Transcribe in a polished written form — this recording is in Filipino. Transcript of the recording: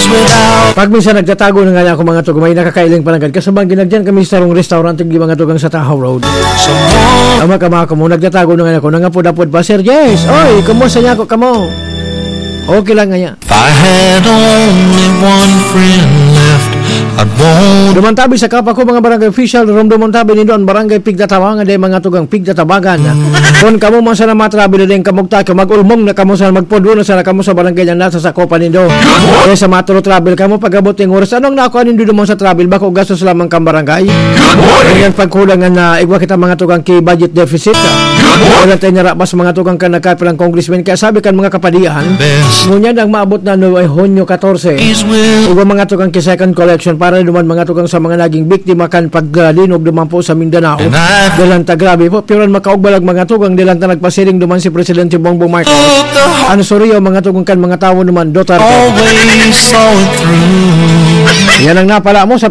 Pag minsan nagtatago na nga ako mga to, may nakakailing palangkad. Kasabang ginagyan kami sa rong restaurant yung mga tugang sa Tahoe Road. Ama ka mo, nagtatago na nga ako. Nangapod-apod pa, Sir Jess. Oy, kumusta niya ako kamo? Okay lang nga niya. If I had only one friend left, I'd want. Dumantabi sa kapa ko mga barangay official, dumantabi ni doon barangay Pigdatawangan day mga tugang Pigdatabagan. Kung kamo man sa matrabil din kamugta ka magulmong na kamo sa magpodo na sa kamo sa barangay yan nasa sa Copa nindo. Kaya sa matro travel kamo pagabot ng oras anong nakuha nindo mo sa travel bako gastos lamang kang barangay. Yan pagkulangan na igwa kita mga tugang ki budget deficit. Wala tayo narapas mga tugang ka nagkapilang congressman kaya sabi kan mga kapadian ngunya nang maabot na no ay Hunyo 14. Igwa mga tugang ki second collection para duman mga tugang sa mga naging biktima kan paglinog duman po sa Mindanao. Dalanta grabe po pero makaugbalag mga tugang dilanta nagpasiring duman si Presidente Bongbong Marcos. Ano sorry mga tugang kan mga tawo duman Duterte. Yan ang napala mo sa